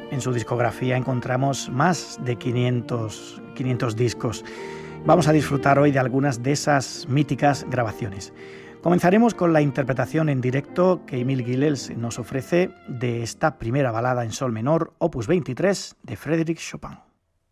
En su discografía encontramos más de 500 discos. Vamos a disfrutar hoy de algunas de esas míticas grabaciones. Comenzaremos con la interpretación en directo que Émile Guilels nos ofrece de esta primera balada en sol menor, opus 23, de Frédéric Chopin.